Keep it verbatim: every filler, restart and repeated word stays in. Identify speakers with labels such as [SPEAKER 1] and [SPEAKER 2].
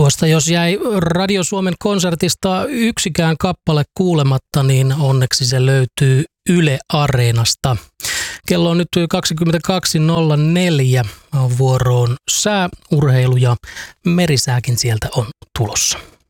[SPEAKER 1] Tuosta jos jäi Radio Suomen konsertista yksikään kappale kuulematta, niin onneksi se löytyy Yle Areenasta. Kello on nyt kaksikymmentäkaksi nolla neljä, vuoroon sää, urheilu ja merisääkin sieltä on tulossa.